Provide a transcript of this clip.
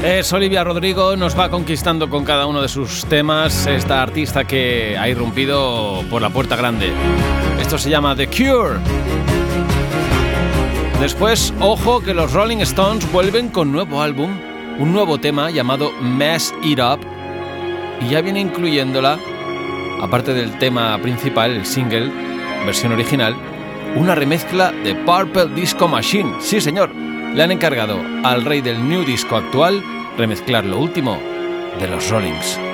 Es Olivia Rodrigo, nos va conquistando con cada uno de sus temas, esta artista que ha irrumpido por la puerta grande. Esto se llama The Cure. Después, ojo que los Rolling Stones vuelven con nuevo álbum, un nuevo tema llamado Mess It Up, y ya viene incluyéndola, aparte del tema principal, el single, versión original, una remezcla de Purple Disco Machine. Sí, señor. Le han encargado al rey del New Disco actual remezclar lo último de los Rollings.